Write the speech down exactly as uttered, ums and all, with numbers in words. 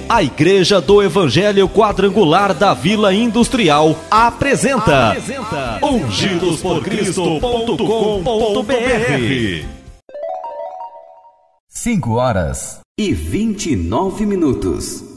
A Igreja do Evangelho Quadrangular da Vila Industrial apresenta, apresenta ungidos por cristo ponto com ponto b r. cinco horas e vinte e nove minutos.